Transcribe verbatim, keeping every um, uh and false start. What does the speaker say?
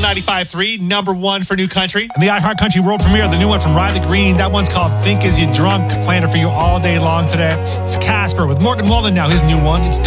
ninety-five point three, number one for New Country. And the iHeart Country world premiere, the new one from Riley Green. That one's called Think Is You Drunk. Playing it for you all day long today. It's Casper with Morgan Wallen now. His new one. It's